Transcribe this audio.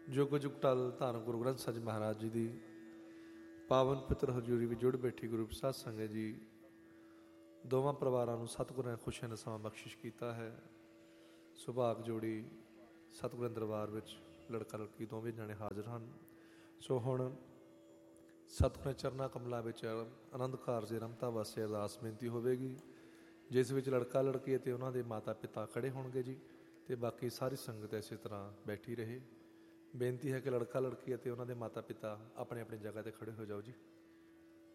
ਜੁਗ ਜੁਗ ਟਲ ਧੰਨ ਗੁਰੂ ਗ੍ਰੰਥ ਸਾਹਿਬ ਮਹਾਰਾਜ ਜੀ ਦੀ ਪਾਵਨ ਪਿੱਤਰ ਹਜ਼ੂਰੀ ਵਿੱਚ ਜੁੜ ਬੈਠੀ ਗੁਰੂ ਸਾਧ ਸੰਗਤ ਜੀ, ਦੋਵਾਂ ਪਰਿਵਾਰਾਂ ਨੂੰ ਸਤਿਗੁਰਾਂ ਨੇ ਖੁਸ਼ੀਆਂ ਦਾ ਸਮਾਂ ਬਖਸ਼ਿਸ਼ ਕੀਤਾ ਹੈ। ਸੁਭਾਗ ਜੋੜੀ ਸਤਿਗੁਰਾਂ ਦੇ ਦਰਬਾਰ ਵਿੱਚ ਲੜਕਾ ਲੜਕੀ ਦੋਵੇਂ ਜਾਣੇ ਹਾਜ਼ਰ ਹਨ। ਸੋ ਹੁਣ ਸਤਿਗੁਰਾਂ ਚਰਨਾਂ ਕਮਲਾਂ ਵਿੱਚ ਆਨੰਦ ਕਾਰਜ ਦੀ ਰਮਤਾ ਵਾਸਤੇ ਅਰਦਾਸ ਬੇਨਤੀ ਹੋਵੇਗੀ, ਜਿਸ ਵਿੱਚ ਲੜਕਾ ਲੜਕੀ ਅਤੇ ਉਹਨਾਂ ਦੇ ਮਾਤਾ ਪਿਤਾ ਖੜ੍ਹੇ ਹੋਣਗੇ ਜੀ, ਅਤੇ ਬਾਕੀ ਸਾਰੀ ਸੰਗਤ ਇਸੇ ਤਰ੍ਹਾਂ ਬੈਠੀ ਰਹੇ। ਬੇਨਤੀ ਹੈ ਕਿ ਲੜਕਾ ਲੜਕੀ ਅਤੇ ਉਹਨਾਂ ਦੇ ਮਾਤਾ ਪਿਤਾ ਆਪਣੀ ਆਪਣੀ ਜਗ੍ਹਾ 'ਤੇ ਖੜ੍ਹੇ ਹੋ ਜਾਓ ਜੀ।